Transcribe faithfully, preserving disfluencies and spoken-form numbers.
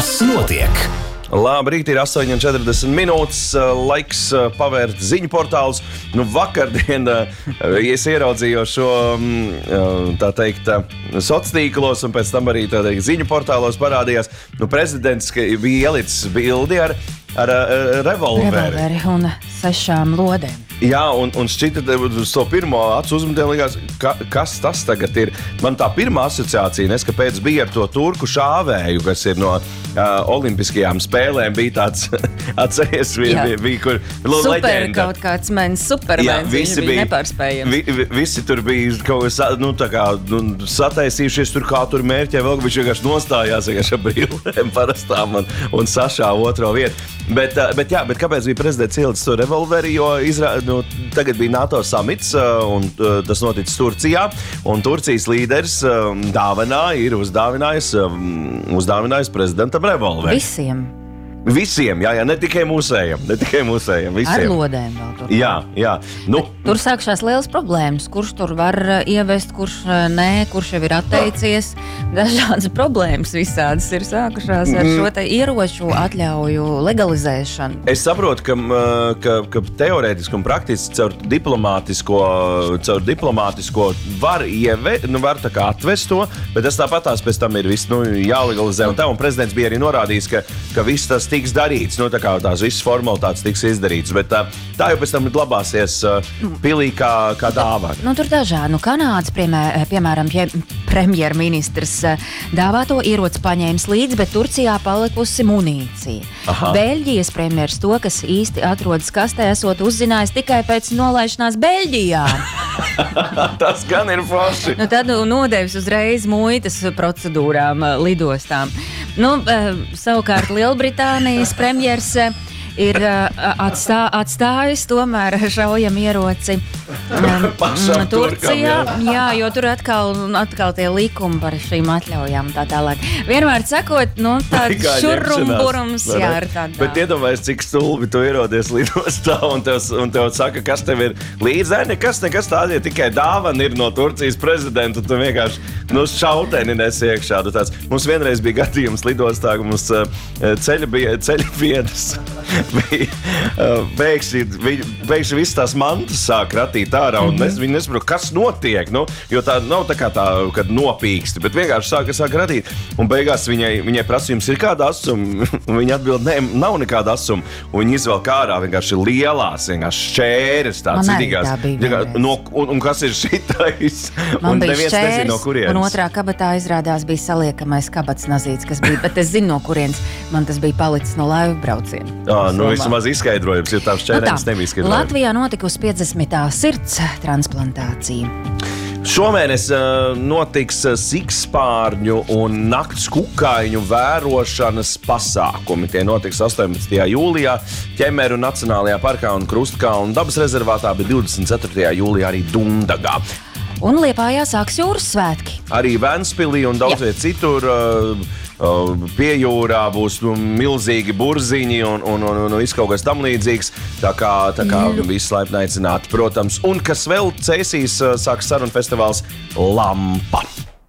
Kas notiek? Labrīt, ir astoņi un četrdesmit minūtes, laiks pavērt ziņu portālus. Nu, vakardien es ieraudzīju šo, tā teikt, sociālos tīklos, un pēc tam arī tā teikt, ziņu portālos parādījās. Nu, prezidents bija ielicis bildi ar, ar, ar revolveri. Revolveri un sešām lodēm. Jā, un, un šķita, uz to pirmo acu uzmetienu likās, ka, kas tas tagad ir. Man tā pirmā asociācija, neskapēc, bija ar to turku šāvēju, kas ir no uh, olimpiskajām spēlēm, bija tāds, atceries, bija, bija, bija kur Super leģenda. Kaut kāds mens, supermens, viņš bija, bija nepārspējams. Vi, visi tur bija kaut kā, nu, tā kā, nu, sataisījušies tur, kā tur mērķē, vēl viņš vienkārši nostājās vienkārši ar brillēm parastām un, un sašāva otro vietu. Bet, bet, jā, bet kāpēc bija prezidents ielicis to revolveri, jo izrā, nu, tagad bija NATO samits, un tas noticis Turcijā, un Turcijas līderis dāvanā ir uzdāvinājis, uzdāvinājis prezidentam revolveri. Visiem. Visiem, jā, jā, ne tikai mūsējiem, ne tikai mūsējiem, visiem. Ar lodēm vēl tur. Jā, jā. Nu, tur sākšās liels problēmas, kurš tur var ievest, kurš nē, kurš jau ir atteicies. Dažādas problēmas visādas ir sākušās ar šo te ieroču atļauju legalizēšanu. Es saprotu, ka, ka, ka teorētiski un praktiski caur diplomātisko, caur diplomātisko var, ieve, nu, var tā kā atvest to, bet tas tāpatās pēc tam ir viss nu, jālegalizē. Un tā, un prezidents bija arī norādījis, ka, ka viss tas tiks darīts, nu, tā kā tās visas formalitātes tiks izdarīts, bet tā, tā jau pēc tam glabāsies uh, pilī kā, kā dāvana. Nu, tur dažādi. Nu, Kanādas, piemēr, piemēram, pie, premjerministrs uh, dāvāto ieroci paņēmis līdzi, bet Turcijā palikusi munīcija. Aha. Beļģijas premjers to, kas īsti atrodas kastē, esot uzzinājis tikai pēc nolaišanās Beļģijā. Tas gan ir forši. Nu, tad nu, nodevis uzreiz muitas procedūrām uh, lidostām. Nu, uh, savukārt Lielbritānijas premjers uh, ir uh, atstā, atstājis tomēr šaujam ieroci um, Turcijā. Jā, jo tur atkal, atkal tie likumi par šīm atļaujām tā tālāk. Vienmēr sakot, nu, tāds šurumburums, jā, ar tādā. Bet iedomājies, cik stulbi tu ierodies lidostā un tev, un tev saka, kas tev ir līdzi. Nekas, nekas tādi, ja tikai dāvana ir no Turcijas prezidenta, tu vienkārši nu, šauteni nes iekšā. Tāds. Mums vienreiz bija gadījums lidostā, ka mums uh, ceļa bija ceļa biedrs. Beigsi visas tās mantas sāk ratīt ārā, un mm-hmm. viņi nesaprot, kas notiek, nu, jo tā nav tā kā tā, kad nopīksti, bet vienkārši sāk, sāk ratīt, un beigās viņai, viņai prasījums ir kāda asuma, un viņa atbild, ne, nav nekāda asuma, un viņa izvelk ārā vienkārši lielās, vienkārši šķēres, tāds citīgās, tā no, un, un kas ir šitais, man un neviens šķēres, nezin, no kurienes. Un otrā kabatā izrādās bija saliekamais kabats nazīts, kas bija, bet es zinu, no kurienes man tas bija palicis no laivu brauciena. Ah, nu, vismaz izskaidrojums, jo tām šķērēnes nebija izskaidrojums. Latvijā notikusi piecdesmitā sirds transplantācija. Šomēnes uh, notiks sikspārņu un nakts kukaiņu vērošanas pasākumi. Tie notiks astoņpadsmitajā jūlijā Ķemeru Nacionālajā parkā un Krustkalnu dabas rezervātā, bet divdesmit ceturtajā jūlijā arī Dundagā. Un Liepājā sāks jūras svētki. Arī Ventspilī un daudz viet citur uh, uh, pie jūrā būs nu, milzīgi burziņi un, un, un, un viss kaut kas tam līdzīgs. Tā kā, tā kā viss laipni aicināti, protams. Un kas vēl Cēsīs, uh, sāks sarunu festivāls Lampa.